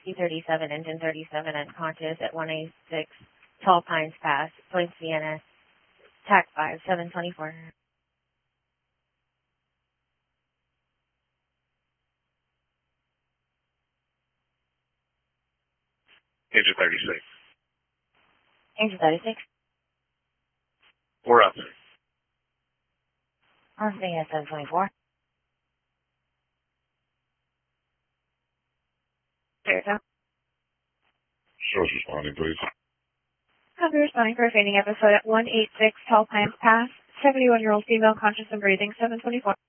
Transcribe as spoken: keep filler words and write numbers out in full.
Whiskey thirty-seven, Engine thirty-seven, unconscious at one eighty-six Tall Pines Pass, Point Sienna, T A C five, seven twenty-four. Engine thirty-six. Engine thirty-six. We're up. I'm staying at seven twenty-four. There you go. Show's responding, please. Copy responding for a fainting episode at one eighty-six Tall Pines Pass. seventy-one-year-old female conscious and breathing, seven twenty-four.